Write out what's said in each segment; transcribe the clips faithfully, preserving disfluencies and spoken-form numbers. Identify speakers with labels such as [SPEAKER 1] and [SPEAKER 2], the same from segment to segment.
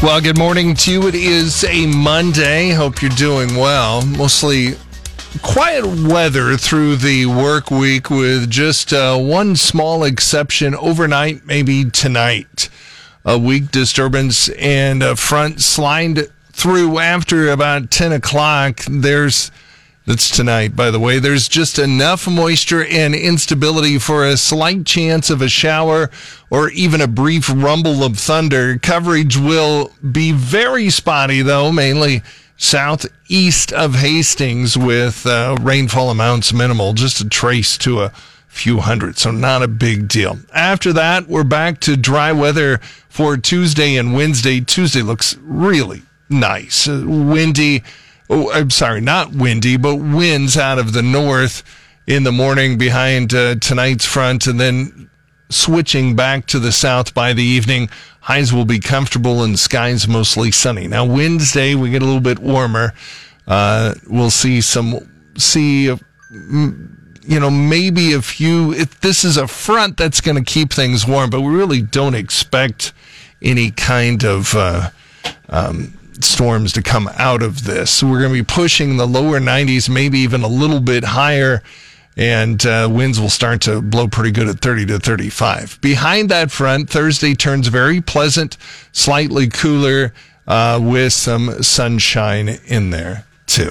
[SPEAKER 1] Well, good morning to you. It is a Monday. Hope you're doing well. Mostly quiet weather through the work week with just uh, one small exception overnight, maybe tonight. A weak disturbance and a front slide through after about ten o'clock. There's That's tonight, by the way. There's just enough moisture and instability for a slight chance of a shower or even a brief rumble of thunder. Coverage will be very spotty, though, mainly southeast of Hastings with uh, rainfall amounts minimal, just a trace to a few hundred, so not a big deal. After that, we're back to dry weather for Tuesday and Wednesday. Tuesday looks really nice. Uh, windy. Oh, I'm sorry, not windy, but winds out of the north in the morning behind uh, tonight's front, and then switching back to the south by the evening. Highs will be comfortable and skies mostly sunny. Now, Wednesday, we get a little bit warmer. Uh, we'll see some, see, uh, you know, maybe a few. If this is a front that's going to keep things warm, but we really don't expect any kind of uh, um storms to come out of this. So we're going to be pushing the lower nineties, maybe even a little bit higher, and uh, winds will start to blow pretty good at thirty to thirty-five. Behind that front, Thursday turns very pleasant, slightly cooler, uh, with some sunshine in there too.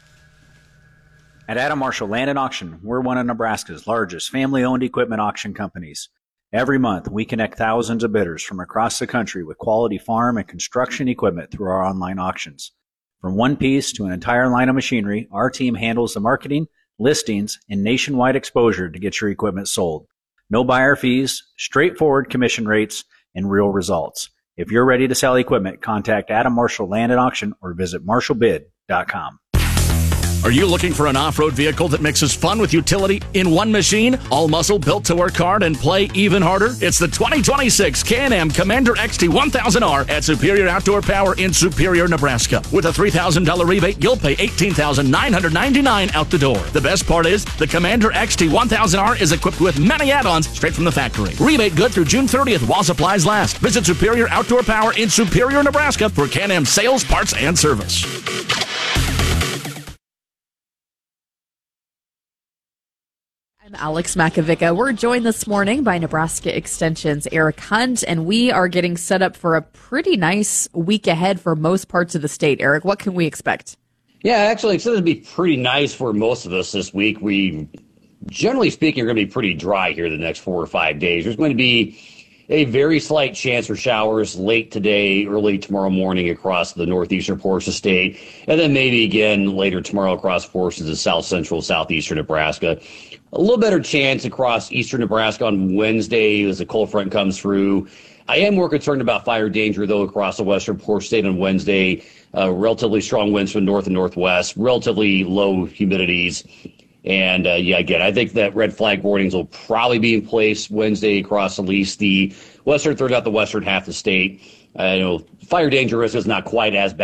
[SPEAKER 2] At Adam Marshall Land and Auction, we're one of Nebraska's largest family-owned equipment auction companies. Every month, we connect thousands of bidders from across the country with quality farm and construction equipment through our online auctions. From one piece to an entire line of machinery, our team handles the marketing, listings, and nationwide exposure to get your equipment sold. No buyer fees, straightforward commission rates, and real results. If you're ready to sell equipment, contact Adam Marshall Land and Auction or visit marshall bid dot com.
[SPEAKER 3] Are you looking for an off-road vehicle that mixes fun with utility in one machine? All muscle, built to work hard and play even harder? It's the twenty twenty-six Can-Am Commander X T one thousand R at Superior Outdoor Power in Superior, Nebraska. With a three thousand dollars rebate, you'll pay eighteen thousand nine hundred ninety-nine dollars out the door. The best part is, the Commander X T one thousand R is equipped with many add-ons straight from the factory. Rebate good through June thirtieth while supplies last. Visit Superior Outdoor Power in Superior, Nebraska for Can-Am sales, parts, and service.
[SPEAKER 4] I'm Alex Makovica. We're joined this morning by Nebraska Extension's Eric Hunt, and we are getting set up for a pretty nice week ahead for most parts of the state. Eric, what can we expect?
[SPEAKER 5] Yeah, actually, it's going to be pretty nice for most of us this week. We, generally speaking, are going to be pretty dry here the next four or five days. There's going to be a very slight chance for showers late today, early tomorrow morning across the northeastern portion of the state, and then maybe again later tomorrow across portions of south central, southeastern Nebraska. A little better chance across eastern Nebraska on Wednesday as the cold front comes through. I am more concerned about fire danger, though, across the western portion of the state on Wednesday. Uh, relatively strong winds from north and northwest, relatively low humidities. And, uh, yeah, again, I think that red flag warnings will probably be in place Wednesday across at least the western third, out the western half of the state. Uh, you know, fire danger risk is not quite as bad